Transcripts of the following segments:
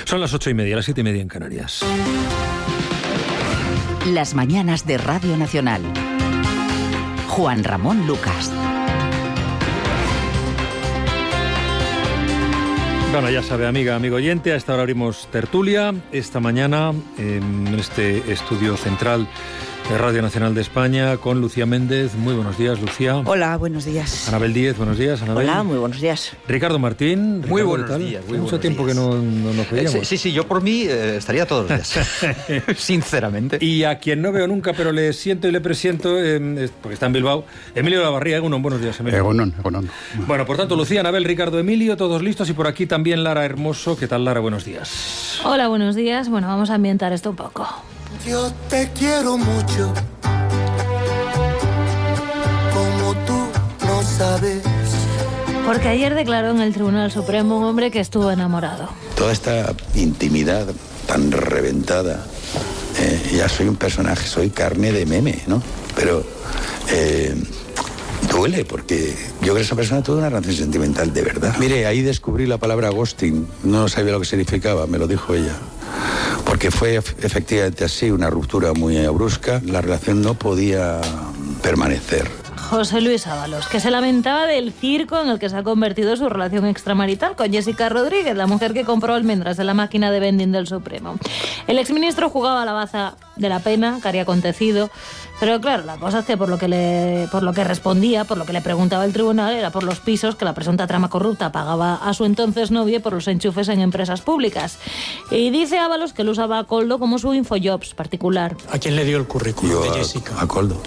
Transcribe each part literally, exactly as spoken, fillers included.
Son las ocho y media, las siete y media en Canarias. Las mañanas de Radio Nacional. Juan Ramón Lucas. Bueno, ya sabe, amiga, amigo oyente, a esta hora abrimos tertulia. Esta mañana en este estudio central de Radio Nacional de España con Lucía Méndez. Muy buenos días, Lucía. Hola, buenos días. Anabel Díez, buenos días, Anabel. Hola, muy buenos días. Ricardo Martín. Muy Ricardo, buenos ¿qué tal? días. Muy Hace mucho buenos tiempo días. que no, no nos veíamos. Eh, sí, sí, yo por mí eh, estaría todos los días, sinceramente. Y a quien no veo nunca, pero le siento y le presiento, eh, porque está en Bilbao, Emilio Lavarría. Egunon, buenos días, Emilio. Egunon, Egunon. Bueno, por tanto, Lucía, Anabel, Ricardo, Emilio, todos listos. Y por aquí también Lara Hermoso. ¿Qué tal, Lara? Buenos días. Hola, buenos días. Bueno, vamos a ambientar esto un poco. Yo te quiero mucho, como tú no sabes. Porque ayer declaró en el Tribunal Supremo un hombre que estuvo enamorado. Toda esta intimidad tan reventada, eh, ya soy un personaje, soy carne de meme, ¿no? Pero eh, duele, porque yo creo que esa persona tuvo una relación sentimental de verdad. Mire, ahí descubrí la palabra ghosting, no sabía lo que significaba, me lo dijo ella. Porque fue efectivamente así, una ruptura muy brusca, la relación no podía permanecer. José Luis Ábalos, que se lamentaba del circo en el que se ha convertido su relación extramarital con Jessica Rodríguez, la mujer que compró almendras de la máquina de vending del Supremo. El exministro jugaba a la baza de la pena que había acontecido, pero claro, la cosa es que por lo que le, por lo que respondía, por lo que le preguntaba el tribunal, era por los pisos que la presunta trama corrupta pagaba a su entonces novia por los enchufes en empresas públicas. Y dice Ábalos que él usaba a Koldo como su Infojobs particular. ¿A quién le dio el currículum Yo de a, Jessica? a Koldo.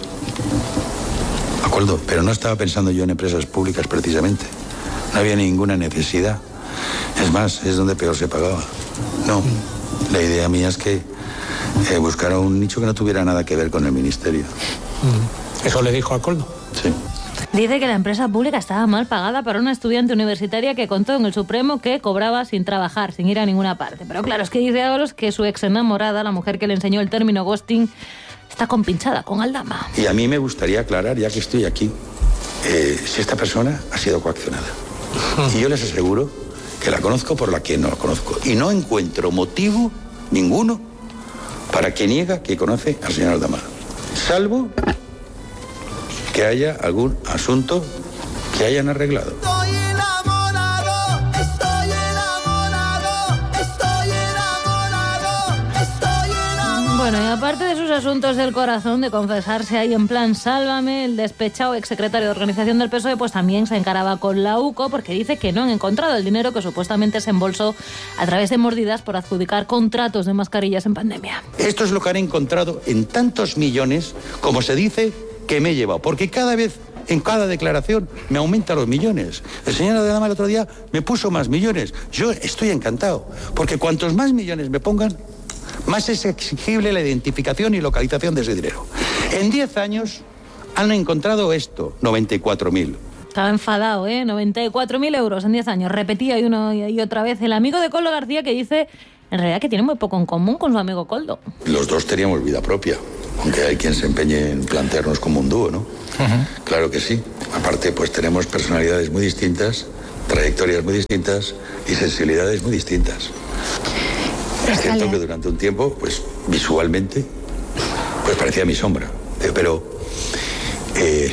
A Koldo, pero no estaba pensando yo en empresas públicas precisamente. No había ninguna necesidad. Es más, es donde peor se pagaba. No, mm. la idea mía es que eh, buscara un nicho que no tuviera nada que ver con el ministerio. Mm. ¿Eso le dijo a Koldo? Sí. Dice que la empresa pública estaba mal pagada para una estudiante universitaria que contó en el Supremo que cobraba sin trabajar, sin ir a ninguna parte. Pero claro, es que dice Ábalos que su ex enamorada, la mujer que le enseñó el término ghosting, está compinchada con Aldama. Y a mí me gustaría aclarar, ya que estoy aquí, eh, si esta persona ha sido coaccionada. Y yo les aseguro que la conozco por la que no la conozco. Y no encuentro motivo ninguno para que niega que conoce al señor Aldama. Salvo que haya algún asunto que hayan arreglado. Estoy enamorado, estoy enamorado, estoy enamorado, estoy enamorado. Bueno, y aparte de sus asuntos del corazón, de confesarse ahí en plan sálvame, el despechado exsecretario de Organización del P S O E pues también se encaraba con la U C O porque dice que no han encontrado el dinero que supuestamente se embolsó a través de mordidas por adjudicar contratos de mascarillas en pandemia. Esto es lo que han encontrado en tantos millones, como se dice, que me he llevado. Porque cada vez, en cada declaración, me aumenta los millones. El señor Aldama el otro día me puso más millones. Yo estoy encantado, porque cuantos más millones me pongan, más es exigible la identificación y localización de ese dinero. En diez años han encontrado esto, noventa y cuatro mil. Estaba enfadado, ¿eh? noventa y cuatro mil euros en diez años. Repetía y uno y otra vez el amigo de Koldo García que dice, en realidad, que tiene muy poco en común con su amigo Koldo. Los dos teníamos vida propia, aunque hay quien se empeñe en plantearnos como un dúo, ¿no? Uh-huh. Claro que sí. Aparte, pues tenemos personalidades muy distintas, trayectorias muy distintas y sensibilidades muy distintas. Es cierto que durante un tiempo, pues visualmente, pues parecía mi sombra. Pero eh,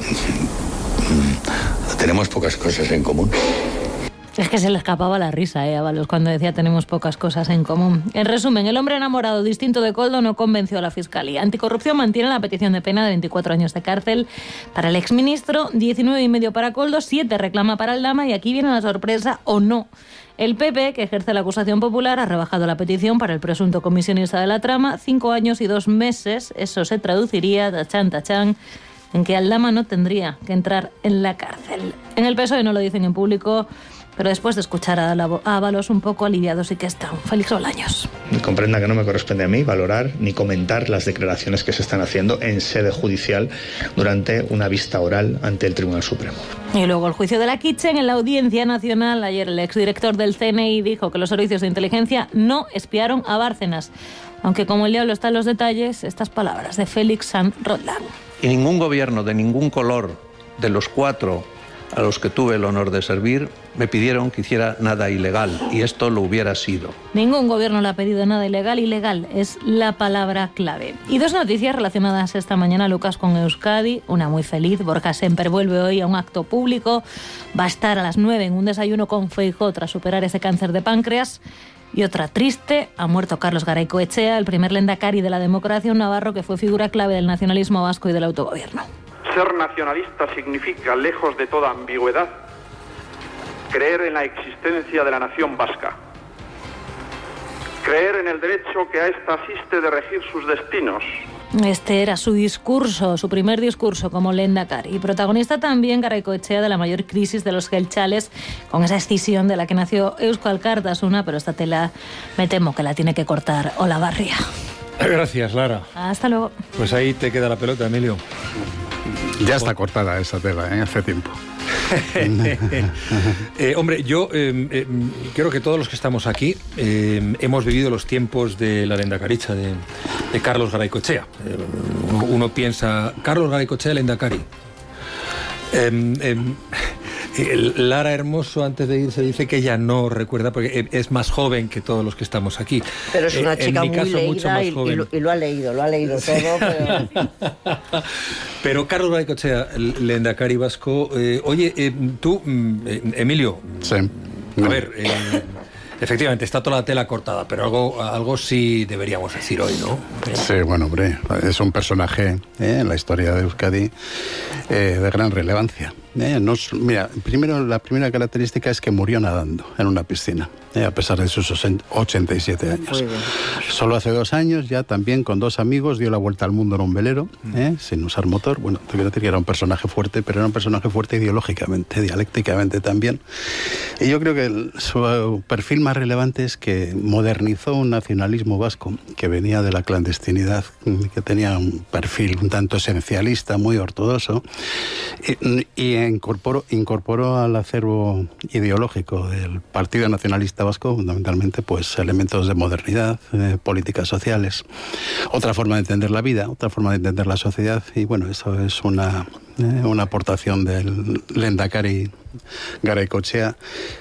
tenemos pocas cosas en común. Es que se le escapaba la risa, ¿eh, Ábalos, cuando decía tenemos pocas cosas en común. En resumen, el hombre enamorado distinto de Koldo no convenció a la Fiscalía. Anticorrupción mantiene la petición de pena de veinticuatro años de cárcel para el exministro, diecinueve y medio para Koldo, siete reclama para Aldama y aquí viene la sorpresa o no. El P P, que ejerce la acusación popular, ha rebajado la petición para el presunto comisionista de la trama, cinco años y dos meses. Eso se traduciría, tachán, tachán, en que Aldama no tendría que entrar en la cárcel. En el P S O E no lo dicen en público, pero después de escuchar a Ábalos un poco aliviados sí que están. Félix Bolaños. Comprenda que no me corresponde a mí valorar ni comentar las declaraciones que se están haciendo en sede judicial durante una vista oral ante el Tribunal Supremo. Y luego el juicio de la Kitchen en la Audiencia Nacional. Ayer el exdirector del C N I dijo que los servicios de inteligencia no espiaron a Bárcenas. Aunque como el diablo está en los detalles, estas palabras de Félix Sanz Rodlan. Y ningún gobierno de ningún color de los cuatro a los que tuve el honor de servir, me pidieron que hiciera nada ilegal, y esto lo hubiera sido. Ningún gobierno le ha pedido nada ilegal. Ilegal es la palabra clave. Y dos noticias relacionadas esta mañana, Lucas, con Euskadi. Una muy feliz. Borja Semper vuelve hoy a un acto público. Va a estar a las nueve en un desayuno con Feijóo tras superar ese cáncer de páncreas. Y otra triste, ha muerto Carlos Garaikoetxea, el primer lehendakari de la democracia, un navarro que fue figura clave del nacionalismo vasco y del autogobierno. Ser nacionalista significa, lejos de toda ambigüedad, creer en la existencia de la nación vasca. Creer en el derecho que a esta asiste de regir sus destinos. Este era su discurso, su primer discurso como lehendakari. Y protagonista también Garaikoetxea de la mayor crisis de los geltzales, con esa escisión de la que nació Eusko Alkartasuna, pero esta tela me temo que la tiene que cortar Olavarria. Gracias, Lara. Hasta luego. Pues ahí te queda la pelota, Emilio. Ya está cortada esa tela, ¿eh? Hace tiempo. eh, hombre, yo eh, eh, creo que todos los que estamos aquí eh, hemos vivido los tiempos de la lehendakaricha de, de Carlos Garaikoetxea. Eh, uno, uno piensa, Carlos Garaikoetxea, lehendakari. Eh, eh, Lara Hermoso, antes de irse, dice que ella no recuerda porque es más joven que todos los que estamos aquí. Pero es una eh, chica en mi muy caso, leída mucho más y, joven. y, lo, y lo ha leído, lo ha leído todo. Pero, pero Carlos Garaikoetxea, lehendakari vasco, eh, oye, eh, tú, eh, Emilio, sí. a ver, eh, efectivamente está toda la tela cortada, pero algo, algo sí deberíamos decir hoy, ¿no? Sí, bueno, hombre, es un personaje eh, en la historia de Euskadi eh, de gran relevancia. Eh, no, mira, primero, la primera característica es que murió nadando en una piscina, eh, a pesar de sus ochenta y siete años. Solo hace dos años, ya también con dos amigos, dio la vuelta al mundo en un velero, eh, sin usar motor. Bueno, te quiero decir que era un personaje fuerte, pero era un personaje fuerte ideológicamente, dialécticamente también. Y yo creo que el, su perfil más relevante es que modernizó un nacionalismo vasco que venía de la clandestinidad, que tenía un perfil un tanto esencialista, muy ortodoxo, y, y incorporó, incorporó al acervo ideológico del Partido Nacionalista Vasco fundamentalmente pues elementos de modernidad, eh, políticas sociales, otra forma de entender la vida, otra forma de entender la sociedad, y bueno, eso es una, eh, una aportación del lehendakari Garaikoetxea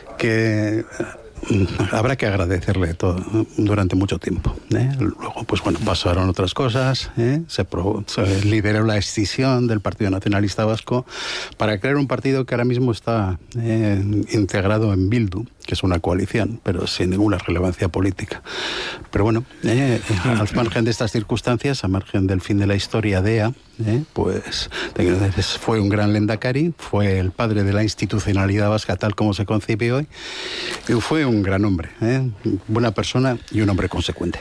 que habrá que agradecerle todo durante mucho tiempo, ¿eh? Luego, pues bueno, pasaron otras cosas, ¿eh? se, pro, se lideró la escisión del Partido Nacionalista Vasco para crear un partido que ahora mismo está eh, integrado en Bildu, que es una coalición, pero sin ninguna relevancia política. Pero bueno, eh, al margen de estas circunstancias, a margen del fin de la historia de E A, eh, pues fue un gran lehendakari, fue el padre de la institucionalidad vasca tal como se concibe hoy, y fue un gran hombre, ¿eh? Buena persona y un hombre consecuente.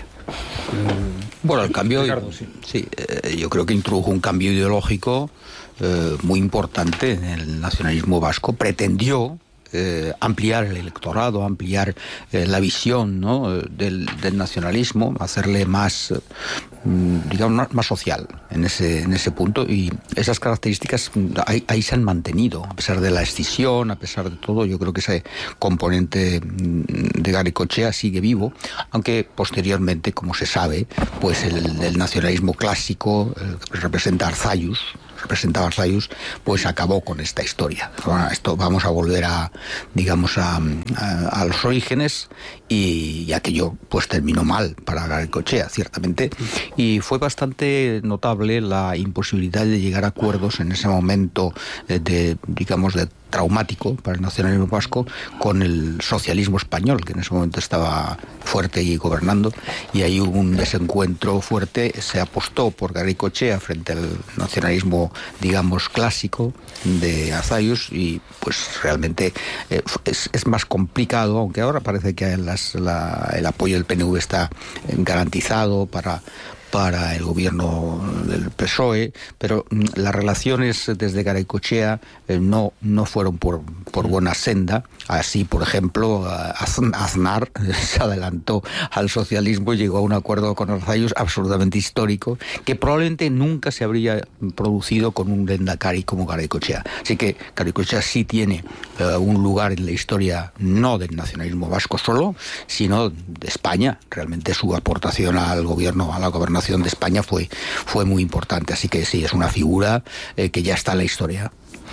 Bueno, el cambio, Ricardo, sí. sí, eh, yo creo que introdujo un cambio ideológico eh, muy importante en el nacionalismo vasco. Pretendió Eh, ampliar el electorado, ampliar eh, la visión, ¿no? del, del nacionalismo, hacerle más, eh, digamos, más, más social en ese, en ese punto, y esas características ahí, ahí se han mantenido, a pesar de la escisión, a pesar de todo. Yo creo que ese componente de Garaikoetxea sigue vivo, aunque posteriormente, como se sabe, pues el, el nacionalismo clásico, el que representa Arzayus, representaba Arzayus, pues acabó con esta historia. Bueno, esto vamos a volver a, digamos, a, a, a los orígenes, y, y aquello pues terminó mal para Garaikoetxea, ciertamente, y fue bastante notable la imposibilidad de llegar a acuerdos en ese momento de, de digamos, de traumático para el nacionalismo vasco con el socialismo español, que en ese momento estaba fuerte y gobernando, y ahí hubo un desencuentro fuerte. Se apostó por Garaikoetxea frente al nacionalismo, digamos, clásico de Arzayus, y pues realmente eh, es, es más complicado, aunque ahora parece que las, la, el apoyo del P N V está garantizado para para el gobierno del P S O E, pero las relaciones desde Garaikoetxea eh, no, no fueron por, por buena senda. Así, por ejemplo, Aznar se adelantó al socialismo y llegó a un acuerdo con Arzayus absolutamente histórico, que probablemente nunca se habría producido con un lehendakari como Garaikoetxea. Así que Garaikoetxea sí tiene eh, un lugar en la historia, no del nacionalismo vasco solo, sino de España. Realmente su aportación al gobierno, a la gobernación de España fue, fue muy importante. Así que sí, es una figura eh, que ya está en la historia.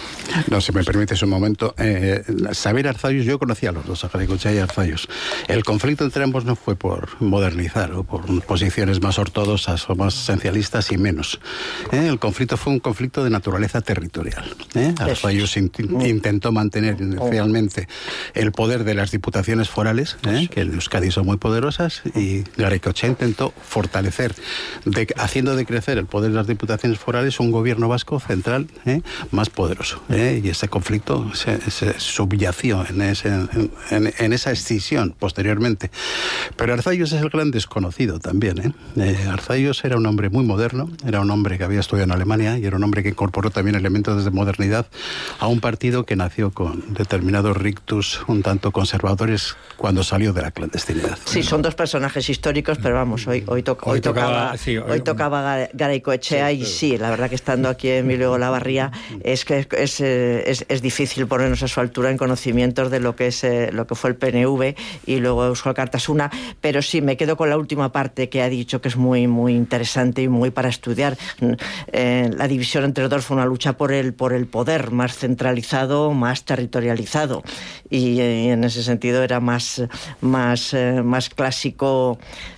No, si me permites un momento. Eh, Xavier Arzallus, yo conocía a los dos, a Garaikoetxea y Arzallus. El conflicto entre ambos no fue por modernizar o por posiciones más ortodoxas o más esencialistas y menos. Eh, el conflicto fue un conflicto de naturaleza territorial. Eh. Arzallus in intentó mantener inicialmente el poder de las diputaciones forales, eh, que en Euskadi son muy poderosas, y Garaikoetxea intentó fortalecer, de, haciendo decrecer el poder de las diputaciones forales, un gobierno vasco central eh, más poderoso. ¿eh? Y ese conflicto se, se subyació en, ese, en, en esa escisión posteriormente. Pero Arzallus es el gran desconocido también. ¿eh? Eh, Arzallus era un hombre muy moderno, era un hombre que había estudiado en Alemania y era un hombre que incorporó también elementos de modernidad a un partido que nació con determinados rictus un tanto conservadores cuando salió de la clandestinidad. Sí, son dos personajes históricos, pero vamos, hoy, hoy, to hoy, hoy tocaba, tocaba, sí, hoy, hoy tocaba Garaikoetxea sí, y sí, la verdad que estando aquí Emilio Olavarría es que es, es, es difícil ponernos a su altura en conocimientos de lo que es eh, lo que fue el P N V y luego Eusko Alkartasuna, pero sí me quedo con la última parte que ha dicho, que es muy muy interesante y muy para estudiar. Eh, la división entre los dos fue una lucha por el por el poder más centralizado, más territorializado, y, y en ese sentido era más más eh, más clásico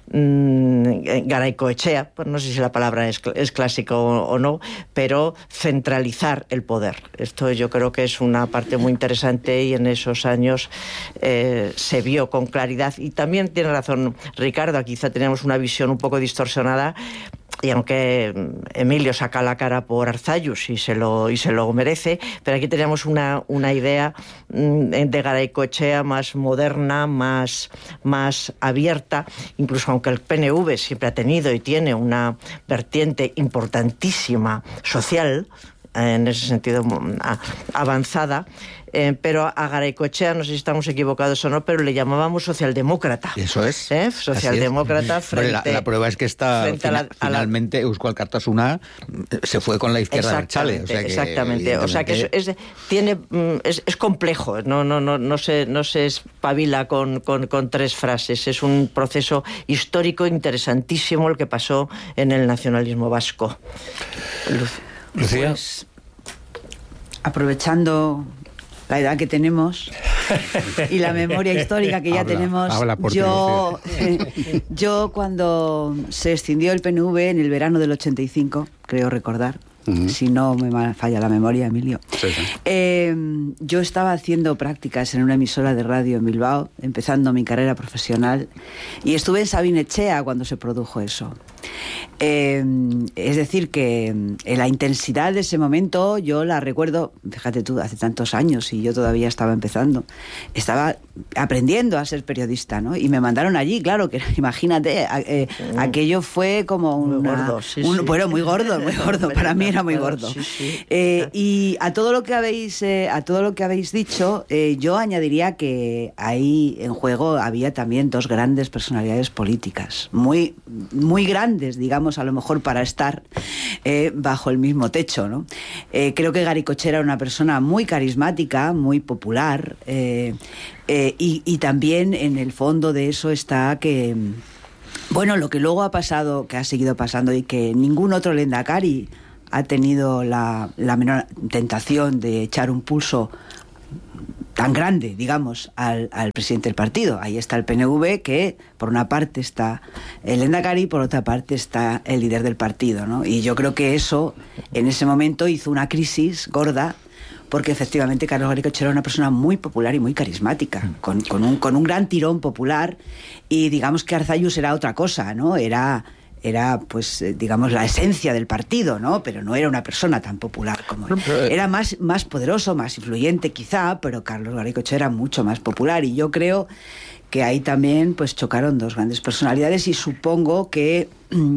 mmm, Garaikoetxea, pues no sé si la palabra es, es clásico o, o no, pero centralizar el poder. Esto yo creo que es una parte muy interesante y en esos años eh, se vio con claridad. Y también tiene razón Ricardo, quizá tenemos una visión un poco distorsionada. Y aunque Emilio saca la cara por Arzallus y se lo, y se lo merece, pero aquí tenemos una, una idea de Garaikoetxea más moderna, más, más abierta, incluso aunque el P N V siempre ha tenido y tiene una vertiente importantísima social, en ese sentido avanzada, eh, pero a Garaikoetxea, no sé si estamos equivocados o no, pero le llamábamos socialdemócrata. Eso es. ¿Eh? Socialdemócrata es. frente... La, la prueba es que está a la, finalmente Eusko Alkartasuna se fue con la izquierda abertzale. O sea que, exactamente. O sea que es, es, tiene, es, es complejo, no, no, no, no, se, no se espabila con, con, con tres frases. Es un proceso histórico interesantísimo el que pasó en el nacionalismo vasco. Luz. Lucía. Pues, aprovechando la edad que tenemos y la memoria histórica que ya habla, tenemos, habla por yo, eh, yo cuando se extindió el P N V en el verano del ochenta y cinco, creo recordar, uh-huh. si no me falla la memoria, Emilio, sí, sí. Eh, yo estaba haciendo prácticas en una emisora de radio en Bilbao, empezando mi carrera profesional, y estuve en Sabin Etxea cuando se produjo eso. Eh, es decir que eh, la intensidad de ese momento yo la recuerdo, fíjate tú, hace tantos años y yo todavía estaba empezando, estaba aprendiendo a ser periodista, ¿no? Y me mandaron allí, claro, que imagínate, eh, mm. aquello fue como una, muy gordo, sí, un, sí. bueno, muy gordo, muy gordo, para mí era muy gordo. Sí, sí. Eh, y a todo lo que habéis, eh, a todo lo que habéis dicho, eh, yo añadiría que ahí en juego había también dos grandes personalidades políticas, muy, muy grandes, digamos, a lo mejor para estar eh, bajo el mismo techo, ¿no? Eh, creo que Garaikoetxea era una persona muy carismática, muy popular, eh, eh, y, y también en el fondo de eso está que, bueno, lo que luego ha pasado, que ha seguido pasando y que ningún otro lehendakari ha tenido la, la menor tentación de echar un pulso tan grande, digamos, al, al presidente del partido. Ahí está el P N V, que por una parte está el lehendakari y por otra parte está el líder del partido, ¿no? Y yo creo que eso, en ese momento, hizo una crisis gorda, porque efectivamente Carlos Garaikoetxea era una persona muy popular y muy carismática, con, con, un, con un gran tirón popular, y digamos que Arzallus era otra cosa, ¿no? Era... era, pues, digamos, la esencia del partido, ¿no? Pero no era una persona tan popular como él. Era más, más poderoso, más influyente quizá, pero Carlos Garaikoetxea era mucho más popular, y yo creo que ahí también, pues, chocaron dos grandes personalidades, y supongo que...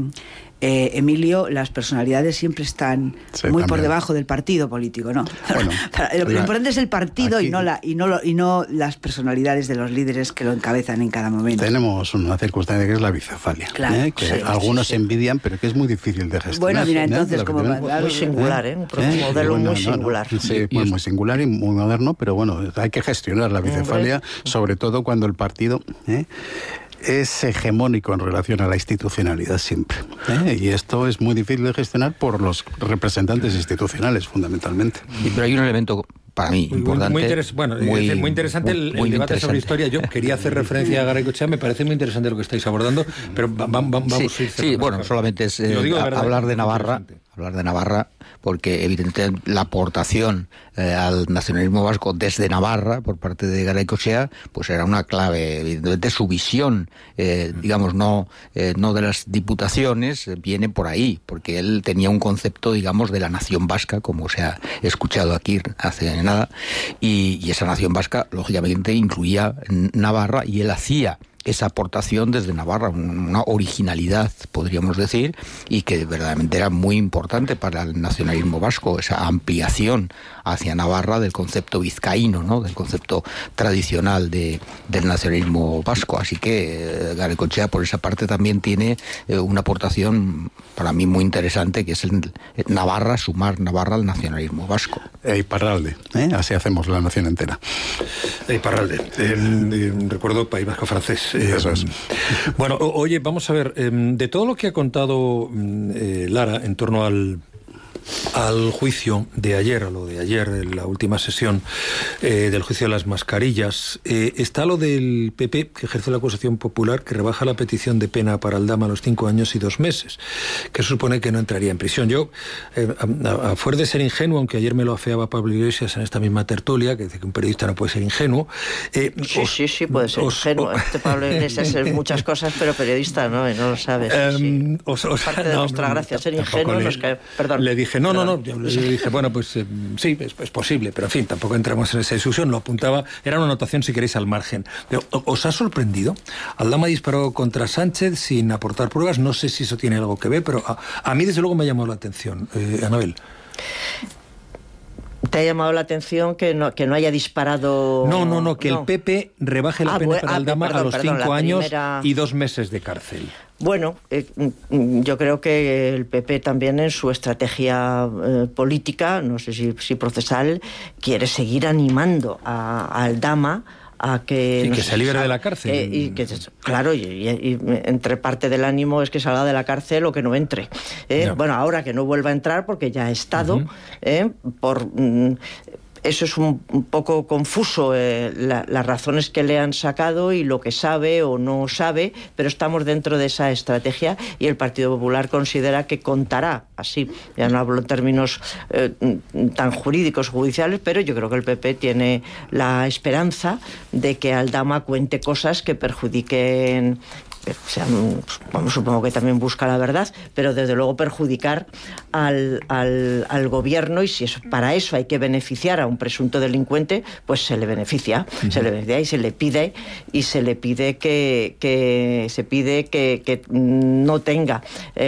Eh, Emilio, las personalidades siempre están sí, muy también. por debajo del partido político, ¿no? Bueno, lo, lo importante es el partido aquí, y no la y no lo, y no las personalidades de los líderes que lo encabezan en cada momento. Tenemos una circunstancia que es la bicefalia, claro, ¿eh? que sí, algunos sí, sí. envidian, pero que es muy difícil de gestionar. Bueno, mira, entonces, ¿eh? como va, muy singular, ¿eh? Un ¿Eh? modelo bueno, muy no, singular. No, sí, y, muy, muy singular y muy moderno, pero bueno, hay que gestionar la bicefalia, sobre todo cuando el partido... ¿eh? es hegemónico en relación a la institucionalidad siempre. ¿eh? Y esto es muy difícil de gestionar por los representantes institucionales, fundamentalmente. Y, pero hay un elemento para mí muy, importante. Muy, interes bueno, muy, muy interesante muy, el, el muy debate interesante. sobre historia. Yo quería hacer referencia a Garaycochea, me parece muy interesante lo que estáis abordando, pero va, va, vamos sí, a ir Sí, bueno, solamente es eh, de verdad, hablar de Navarra, hablar de Navarra, porque evidentemente la aportación eh, al nacionalismo vasco desde Navarra por parte de Garaycochea, pues era una clave. Evidentemente su visión, eh, digamos, no, eh, no de las diputaciones, eh, viene por ahí, porque él tenía un concepto, digamos, de la nación vasca, como se ha escuchado aquí hace nada, y, y esa nación vasca, lógicamente, incluía Navarra, y él hacía esa aportación desde Navarra, una originalidad, podríamos decir, y que verdaderamente era muy importante para el nacionalismo vasco, esa ampliación hacia Navarra del concepto vizcaíno, ¿no? Del concepto tradicional de, del nacionalismo vasco. Así que eh, Garaycochea, por esa parte, también tiene eh, una aportación para mí muy interesante, que es el, el Navarra, sumar Navarra al nacionalismo vasco. E Iparralde, ¿eh? Así hacemos la nación entera. E Iparralde, eh, eh, recuerdo País Vasco francés. Eh, Eso es. Bueno, o, oye, vamos a ver, eh, de todo lo que ha contado eh, Lara en torno al al juicio de ayer, a lo de ayer, en la última sesión eh, del juicio de las mascarillas, eh, está lo del P P, que ejerce la acusación popular, que rebaja la petición de pena para Aldama a los cinco años y dos meses, que supone que no entraría en prisión. Yo, eh, a, a fuera de ser ingenuo, aunque ayer me lo afeaba Pablo Iglesias en esta misma tertulia, que dice que un periodista no puede ser ingenuo. Eh, sí, os, sí, sí, puede ser os, ingenuo. Os, este Pablo Iglesias es muchas cosas, pero periodista no, y no lo sabes. Eh, sí. os, os, Parte de no, nuestra gracia, ser ingenuo. Le, nos cae, perdón. Le dije, no, no, no, yo le dije, bueno, pues eh, sí, es, es posible, pero en fin, tampoco entramos en esa discusión, lo apuntaba, era una anotación, si queréis, al margen. Pero, ¿os ha sorprendido? Aldama disparó contra Sánchez sin aportar pruebas, no sé si eso tiene algo que ver, pero a, a mí desde luego me ha llamado la atención, eh, Anabel. ¿Te ha llamado la atención que no, que no haya disparado? No, no, no, que no. el P P rebaje la ah, pena bueno, para ah, Aldama perdón, a los perdón, cinco años primera... y dos meses de cárcel. Bueno, eh, yo creo que el P P también en su estrategia eh, política, no sé si, si procesal, quiere seguir animando a, a Aldama a que... Y no que sé, se libre sal, de la cárcel. Eh, y que, claro, y, y, y entre parte del ánimo es que salga de la cárcel o que no entre. ¿eh? No. Bueno, ahora que no vuelva a entrar porque ya ha estado, uh-huh. eh, por... Mm, eso es un, un poco confuso, eh, la, las razones que le han sacado y lo que sabe o no sabe, pero estamos dentro de esa estrategia y el Partido Popular considera que contará, así, ya no hablo en términos eh, tan jurídicos, judiciales, pero yo creo que el P P tiene la esperanza de que Aldama cuente cosas que perjudiquen... O sea, bueno, supongo que también busca la verdad, pero desde luego perjudicar al, al, al gobierno, y si es, para eso hay que beneficiar a un presunto delincuente, pues se le beneficia, uh-huh. se le beneficia y se le pide y se le pide que, que se pide que, que no tenga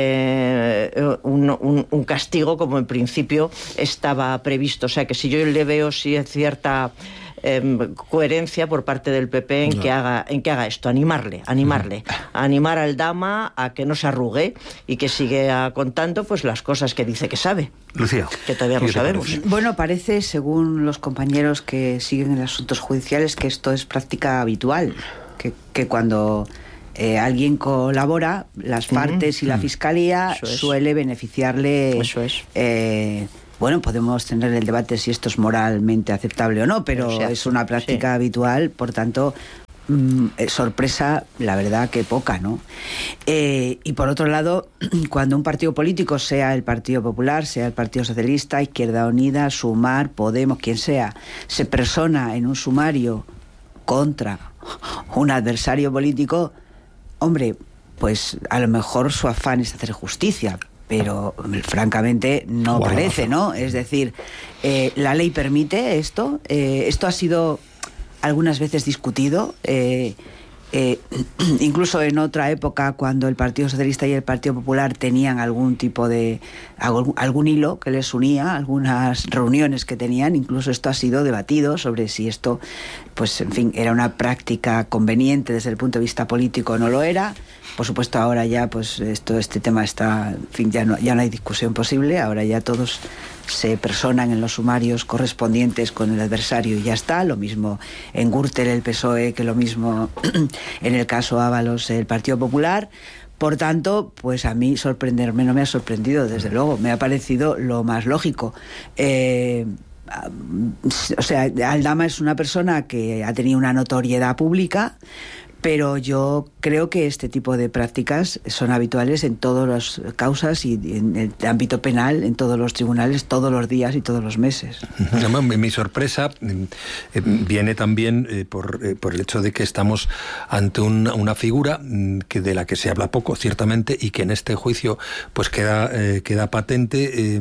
eh, un, un, un castigo como en principio estaba previsto. O sea, que si yo le veo si es cierta Eh, coherencia por parte del P P en, no. que haga, en que haga esto, animarle, animarle, uh-huh. animar al Dama a que no se arrugue y que siga contando pues las cosas que dice que sabe. Lucía. Que todavía no sabemos. Parece? Bueno, parece, según los compañeros que siguen en asuntos judiciales, que esto es práctica habitual, que, que cuando eh, alguien colabora, las partes uh-huh. y la Fiscalía es. suele beneficiarle. Eso es. Eh, Bueno, podemos tener el debate si esto es moralmente aceptable o no, pero o sea, es una práctica sí. habitual, por tanto, mmm, sorpresa, la verdad que poca, ¿no? Eh, y por otro lado, cuando un partido político, sea el Partido Popular, sea el Partido Socialista, Izquierda Unida, Sumar, Podemos, quien sea, se persona en un sumario contra un adversario político, hombre, pues a lo mejor su afán es hacer justicia, pero francamente no bueno, parece, ¿no? Es decir, eh, la ley permite esto, eh, esto ha sido algunas veces discutido, eh, eh, incluso en otra época cuando el Partido Socialista y el Partido Popular tenían algún tipo de, algún, algún hilo que les unía, algunas reuniones que tenían, incluso esto ha sido debatido sobre si esto, pues en fin, era una práctica conveniente desde el punto de vista político o no lo era. Por supuesto, ahora ya pues esto este tema está, en fin, ya no, ya no hay discusión posible, ahora ya todos se personan en los sumarios correspondientes con el adversario y ya está. Lo mismo en Gürtel, el P S O E, que lo mismo en el caso Ábalos, el Partido Popular. Por tanto, pues a mí sorprenderme no me ha sorprendido, desde luego. Me ha parecido lo más lógico. Eh, o sea, Aldama es una persona que ha tenido una notoriedad pública, pero yo creo que este tipo de prácticas son habituales en todas las causas y en el ámbito penal, en todos los tribunales, todos los días y todos los meses. Mi sorpresa eh, viene también eh, por, eh, por el hecho de que estamos ante una, una figura que de la que se habla poco, ciertamente, y que en este juicio pues queda, eh, queda patente eh,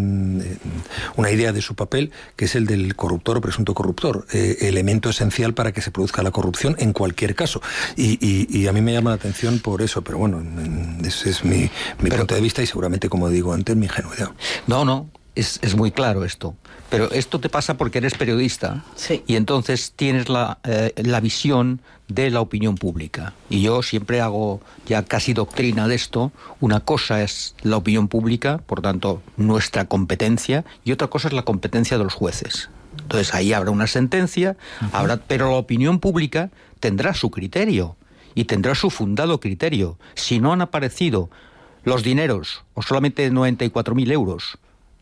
una idea de su papel, que es el del corruptor o presunto corruptor, eh, elemento esencial para que se produzca la corrupción en cualquier caso. Y, y, y a mí me llama la atención por eso, pero bueno, ese es mi, mi pero, punto de vista y seguramente, como digo antes, mi ingenuidad. No, no, es, es muy claro esto. Pero esto te pasa porque eres periodista, sí, y entonces tienes la, eh, la visión de la opinión pública. Y yo siempre hago ya casi doctrina de esto. Una cosa es la opinión pública, por tanto, nuestra competencia, y otra cosa es la competencia de los jueces. Entonces ahí habrá una sentencia, uh-huh. habrá, pero la opinión pública tendrá su criterio y tendrá su fundado criterio. Si no han aparecido los dineros, o solamente noventa y cuatro mil euros,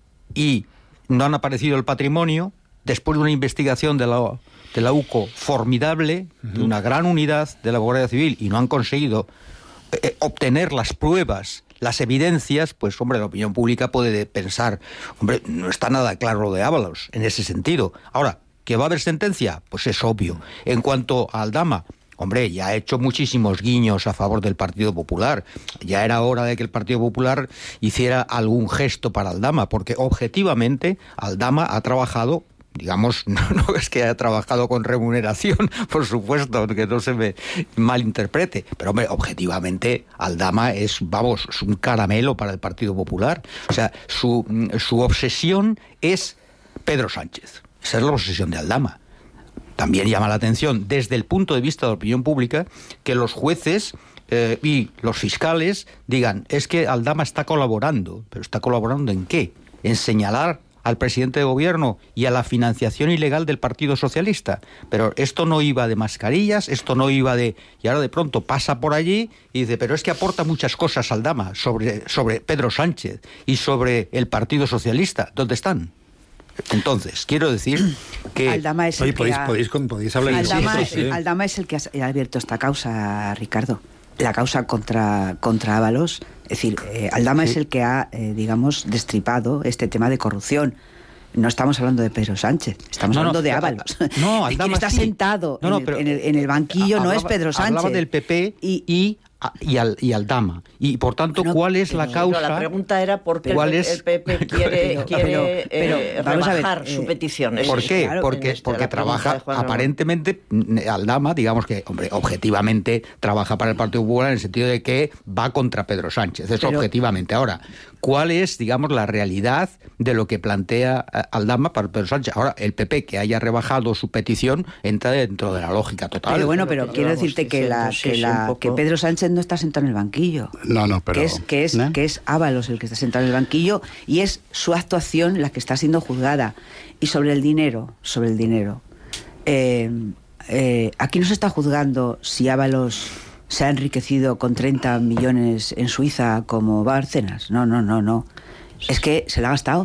y no han aparecido el patrimonio, después de una investigación de la, de la U C O formidable, uh-huh. de una gran unidad de la Guardia Civil, y no han conseguido eh, obtener las pruebas, las evidencias, pues hombre, la opinión pública puede pensar, hombre, no está nada claro lo de Ábalos en ese sentido. Ahora, ¿que va a haber sentencia? Pues es obvio. En cuanto a Aldama, hombre, ya ha hecho muchísimos guiños a favor del Partido Popular. Ya era hora de que el Partido Popular hiciera algún gesto para Aldama, porque objetivamente Aldama ha trabajado, digamos, no, no es que haya trabajado con remuneración, por supuesto, que no se me malinterprete, pero hombre, objetivamente Aldama es, vamos, es un caramelo para el Partido Popular. O sea, su, su obsesión es Pedro Sánchez. Esa es la obsesión de Aldama. También llama la atención, desde el punto de vista de la opinión pública, que los jueces eh, y los fiscales digan, es que Aldama está colaborando. ¿Pero está colaborando en qué? En señalar al presidente de gobierno y a la financiación ilegal del Partido Socialista. Pero esto no iba de mascarillas, esto no iba de... Y ahora de pronto pasa por allí y dice, pero es que aporta muchas cosas Aldama sobre, sobre Pedro Sánchez y sobre el Partido Socialista. ¿Dónde están? Entonces, quiero decir que... Aldama es el Oye, que podéis, ha... podéis, podéis hablar... Aldama, de es, sí. Aldama es el que ha abierto esta causa, Ricardo. La causa contra, contra Ábalos. Es decir, eh, Aldama sí. es el que ha, eh, digamos, destripado este tema de corrupción. No estamos hablando de Pedro Sánchez, estamos no, hablando no, de Ábalos. No, Aldama quien está sí. sentado no, no, en, pero, el, en, el, en el banquillo hablaba, no es Pedro Sánchez. Hablaba del P P y... y Y, al, y Aldama. Y por tanto, bueno, ¿cuál es pero, la causa? La pregunta era por qué el, es... el P P quiere, pero, quiere pero, pero, eh, vamos rebajar a ver, su eh, petición. ¿Por qué? Claro, porque este, porque trabaja, aparentemente, Aldama, digamos que, hombre, objetivamente trabaja para el Partido Popular en el sentido de que va contra Pedro Sánchez. Eso pero, objetivamente. Ahora, ¿cuál es, digamos, la realidad de lo que plantea Aldama para Pedro Sánchez? Ahora, el P P que haya rebajado su petición entra dentro de la lógica total. Pero bueno, pero, pero quiero decirte que, la, que, la, poco... que Pedro Sánchez no está sentado en el banquillo. No, no, pero... Que es, que es, ¿eh? que es Ábalos el que está sentado en el banquillo y es su actuación la que está siendo juzgada. Y sobre el dinero, sobre el dinero, eh, eh, aquí no se está juzgando si Ábalos se ha enriquecido con treinta millones en Suiza como Bárcenas. No, no, no, no. Es que se la ha gastado.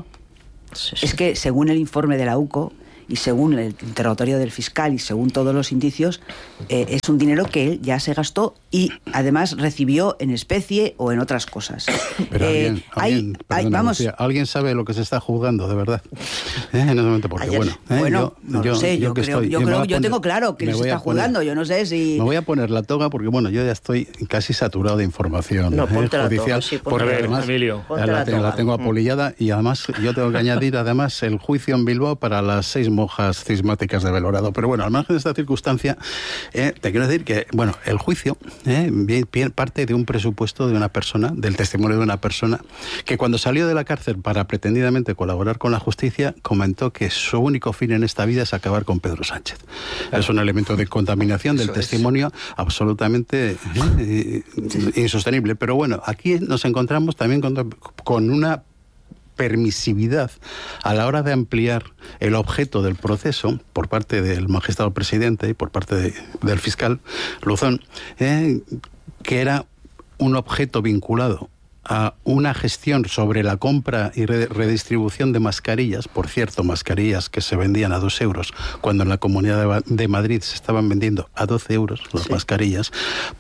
Es que según el informe de la U C O y según el interrogatorio del fiscal y según todos los indicios, eh, es un dinero que él ya se gastó y además recibió en especie o en otras cosas. Pero eh, alguien, alguien, hay, hay, vamos, Lucía, ¿alguien sabe lo que se está jugando, de verdad? ¿Eh? En ese momento, porque ayer, bueno... ¿eh? Bueno, yo, no yo, lo sé, yo, yo, creo, estoy, yo, creo, yo poner, tengo claro que se está jugando, yo no sé si... Me voy a poner la toga porque, bueno, yo ya estoy casi saturado de información no, eh, judicial. Toga, sí, porque ver, además Emilio. La, la, la tengo apolillada y además yo tengo que añadir además el juicio en Bilbao para las seis monjas cismáticas de Belorado. Pero bueno, al margen de esta circunstancia, eh, te quiero decir que, bueno, el juicio eh, bien, bien, parte de un presupuesto de una persona, del testimonio de una persona, que cuando salió de la cárcel para pretendidamente colaborar con la justicia, comentó que su único fin en esta vida es acabar con Pedro Sánchez. Claro. Es un elemento de contaminación del Eso testimonio es. absolutamente eh, insostenible. Pero bueno, aquí nos encontramos también con, con una permisividad a la hora de ampliar el objeto del proceso por parte del magistrado presidente y por parte de, del fiscal Luzón, eh, que era un objeto vinculado a una gestión sobre la compra y redistribución de mascarillas, por cierto, mascarillas que se vendían a dos euros, cuando en la Comunidad de Madrid se estaban vendiendo a doce euros las sí. mascarillas,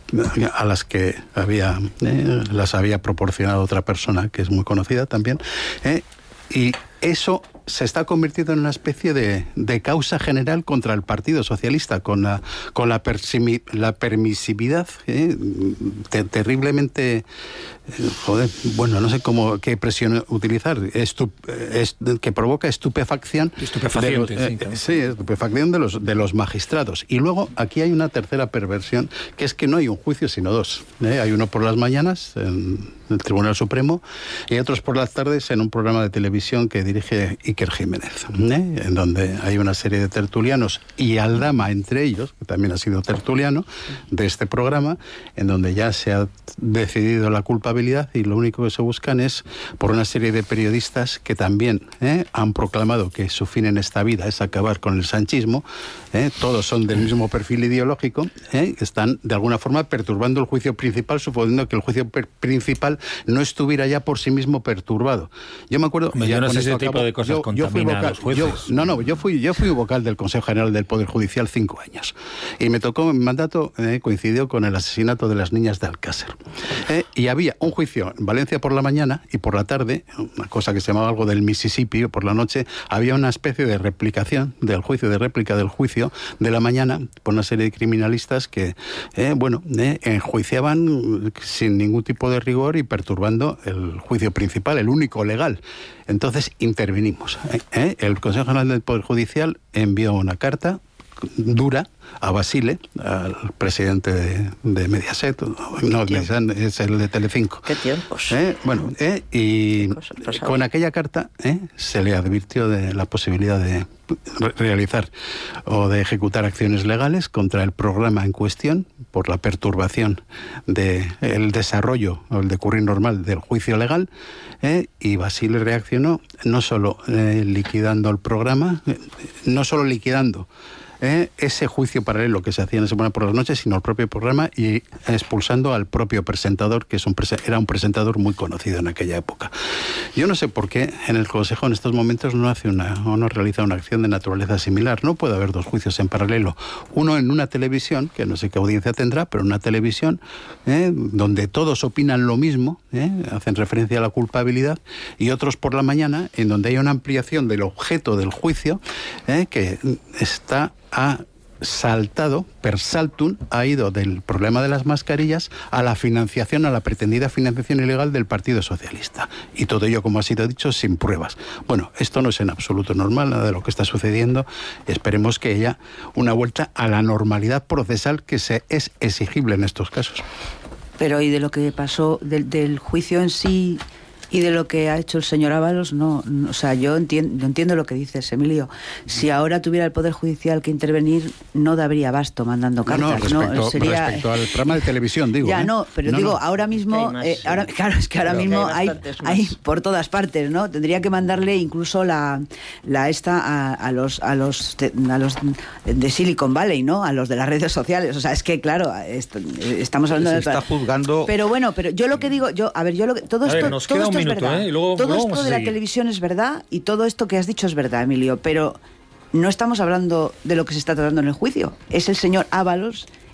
a las que había eh, las había proporcionado otra persona que es muy conocida también, eh, y eso se está convirtiendo en una especie de, de causa general contra el Partido Socialista, con la, con la, persimi, la permisividad eh, te, terriblemente, eh, joder, bueno, no sé cómo qué expresión utilizar, estup, est, que provoca estupefacción. Estupefaciente, de los, eh, sí, estupefacción de los, de los magistrados. Y luego aquí hay una tercera perversión, que es que no hay un juicio sino dos. ¿eh? Hay uno por las mañanas en el Tribunal Supremo y otros por las tardes en un programa de televisión que dirige Iker Jiménez, ¿eh? en donde hay una serie de tertulianos y Aldama entre ellos, que también ha sido tertuliano de este programa, en donde ya se ha decidido la culpabilidad y lo único que se buscan es por una serie de periodistas que también ¿eh? han proclamado que su fin en esta vida es acabar con el sanchismo, ¿eh? todos son del mismo perfil ideológico, ¿eh? están de alguna forma perturbando el juicio principal, suponiendo que el juicio principal no estuviera ya por sí mismo perturbado. Yo me acuerdo... Hombre, yo no sé ese tipo acabo, de cosas yo, yo fui vocal, los jueces. Yo, no, no, yo fui, yo fui vocal del Consejo General del Poder Judicial cinco años. Y me tocó, mi mandato eh, coincidió con el asesinato de las niñas de Alcácer. Eh, y había un juicio en Valencia por la mañana y por la tarde, una cosa que se llamaba algo del Mississippi, por la noche, había una especie de replicación del juicio, de réplica del juicio de la mañana por una serie de criminalistas que, eh, bueno, eh, enjuiciaban sin ningún tipo de rigor y perturbando el juicio principal, el único legal. Entonces intervenimos. ¿eh? El Consejo General del Poder Judicial envió una carta dura a Basile, al presidente de, de Mediaset, no, es el de Telecinco. ¿Qué tiempos? ¿Eh? Bueno, ¿eh? y con aquella carta ¿eh? se le advirtió de la posibilidad de realizar o de ejecutar acciones legales contra el programa en cuestión por la perturbación del desarrollo o el decurrir normal del juicio legal, ¿eh? y Basile reaccionó no solo eh, liquidando el programa, eh, no solo liquidando Eh, ese juicio paralelo que se hacía en esa semana por las noches, sino el propio programa, y expulsando al propio presentador, que es un era un presentador muy conocido en aquella época. Yo no sé por qué en el Consejo en estos momentos no hace una o no realiza una acción de naturaleza similar. No puede haber dos juicios en paralelo. Uno en una televisión, que no sé qué audiencia tendrá, pero en una televisión eh, donde todos opinan lo mismo, eh, hacen referencia a la culpabilidad, y otros por la mañana, en donde hay una ampliación del objeto del juicio eh, que está ha saltado, per saltum, ha ido del problema de las mascarillas a la financiación, a la pretendida financiación ilegal del Partido Socialista. Y todo ello, como ha sido dicho, sin pruebas. Bueno, esto no es en absoluto normal, nada de lo que está sucediendo. Esperemos que haya una vuelta a la normalidad procesal que se es exigible en estos casos. Pero, ¿y de lo que pasó, del, del juicio en sí y de lo que ha hecho el señor Ábalos? No, no, o sea, yo entiendo, entiendo lo que dices, Emilio. Si ahora tuviera el Poder Judicial que intervenir, no daría abasto mandando cartas. No, no, respecto, ¿no? Sería, respecto al programa de televisión, digo. Ya, ¿eh? no, pero no, digo, no. ahora mismo, más, eh, ahora, claro, es que ahora mismo hay, hay por todas partes, ¿no? Tendría que mandarle incluso la, la esta a, a los a los de, a los de Silicon Valley, ¿no? A los de las redes sociales. O sea, es que claro, esto, estamos hablando Se de está juzgando. Pero bueno, pero yo lo que digo, yo, a ver, yo lo que todo a esto, ver, nos todo queda esto un es minuto, verdad. ¿eh? Y luego, todo luego esto de la televisión es verdad y todo esto que has dicho es verdad, Emilio, pero no estamos hablando de lo que se está tratando en el juicio. Es el señor Ábalos